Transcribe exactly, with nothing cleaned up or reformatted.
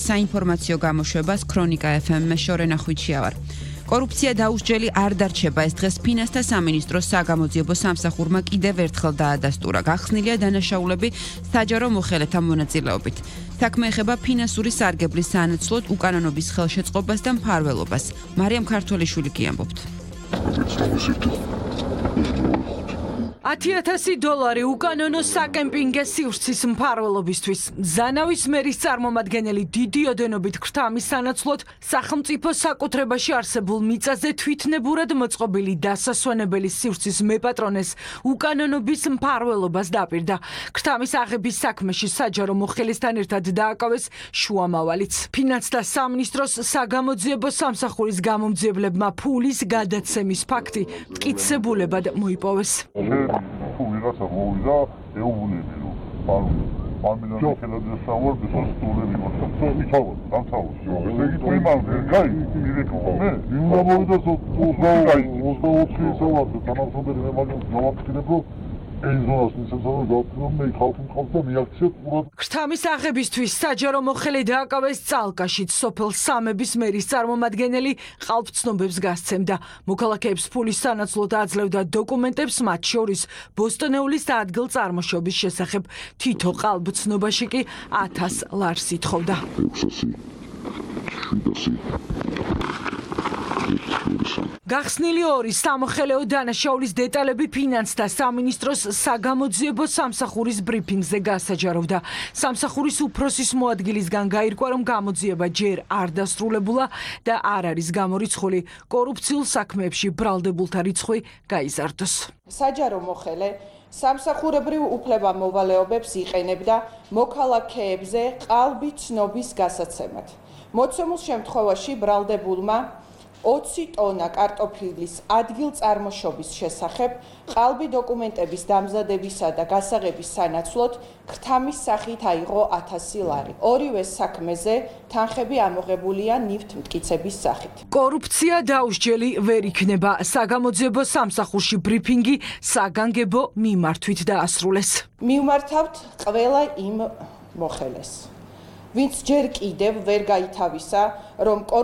საინფორმაციო გამოშვებას ქრონიკა ეფ ემ-ში შორენა ხვიჩიავარ. კორუფცია დაუსჯელი არ დარჩება ეს დღეს ფინანსთა სამინისტროს საგამოძიებო სამსახურმა კიდევ ერთხელ დაადასტურა. გახსნილია დანაშაულები საჯარო მოხელეთა მონაწილეობით. საქმე ეხება ფინანსური სარგებლის სანაცვლოდ უკანონობის ხელშეწყობას და მფარველობას. მარიამ ქართველიშვილი კი ამბობთ. ათი ათასი დოლარი უკანონო საკემპინგე სივრცის მფარველობისთვის. ზანავის მერის წარმომადგენელი დიდი ოდენობით ქრთამის სანაცვლოდ სახელმწიფო საკუთრებაში არსებულ მიწაზე თვითნებურად მოწყობილი დასასვენებელი სივრცის მეპატრონეს უკანონობის მფარველობას დაპირდა. ქრთამის აღების საქმეში საჯარო მოხელესთან ერთად დააკავეს შუამავალიც. ფინანსთა სამინისტროს საგამოძიებო სამსახურის გამომძიებლებმა ფულის გადაცემის ფაქტი მტკიცებულებად მოიპოვეს. თუ ვიღაცა მოვიდა ეუბნები რომ ანუ ამ მინაშენ ხელადასავარ ბესოს სტულები მოხდა მითავად დამთავრდა ესე იგი თუ იმან ვერ გაი მირეკვა მე უნდა მოვიდას ოცდაოთხი საათი თანამშრომელი მე მაგას გავაფრთხილებ რომ ეზონას მისაწევი გავფრთხილებ მე ხალხი მყავს და მიაქციეთ ყურად ქრთამის აღებისთვის საჯარო მოხელე დააკავეს წალკაშიც სოფელ სამების მერის წარმომადგენელი ყალბცნობებს გასცემდა მოქალაქეებს ფულის სანაცვლოდ აძლევდა დოკუმენტებს მათ შორის ბოსტონეულის ადგილ წარმოშობის შესახებ თითო ყალბცნობაში კი ათას ლარს ითხოვდა გახსნილი ორი სამოხელეო დანაშაულის დეტალები ფინანსთა სამინისტროს საგამოძიებო სამსახურის ბრიფინგზე გასაჯაროვდა. სამსახურის უფროსის მოადგილისგან გაირკვა, რომ გამოძიება ჯერ არ დასრულებულა და არ არის გამორიცხული კორუფციულ საქმეებში ბრალდებულთა რიცხვი გაიზარდოს. საჯარო მოხელე სამსახურებრივ უფლებამოვალეობებს იყენებდა მოქალაქეებზე ყალბი ცნობის გასაცემად. მოცემულ შემთხვევაში ბრალდებულმა ოცი ტონა კარტოფილის ადგილწარმოშობის შესახებ ყალბი დოკუმენტების დამზადებისა და გასაღების სანაცვლოდ ქრთამის სახით აიღო ათასი ლარი. ორივე საქმეზე თანხები ამოღებულია ნივთი მტკიცების სახით. კორუფცია დაუსჯელი ვერ იქნება. საგამოძიებო სამსახურში ბრიფინგი საგანგებო მიმართვით დაასრულეს. მივმართავთ ყველა იმ მოხელეს, ვინც ჯერ კიდევ ვერ გაითავისა, რომ